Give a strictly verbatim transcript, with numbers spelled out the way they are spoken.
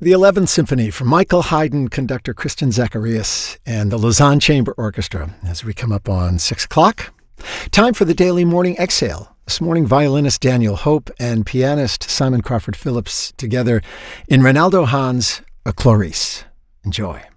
The eleventh Symphony from Michael Haydn, conductor Christian Zacharias, and the Lausanne Chamber Orchestra as we come up on six o'clock. Time for the Daily Morning Exhale. This morning, violinist Daniel Hope and pianist Simon Crawford Phillips together in Reynaldo Hahn's A Clarice. Enjoy.